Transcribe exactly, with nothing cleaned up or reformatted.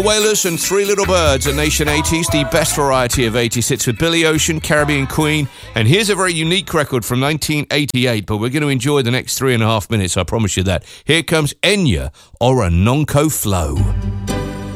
Wailers and Three Little Birds at Nation eighties, the best variety of eighties hits with Billy Ocean, Caribbean Queen, and here's a very unique record from nineteen eighty-eight, but we're going to enjoy the next three and a half minutes, I promise you that. Here comes Enya, Orinoco Flow.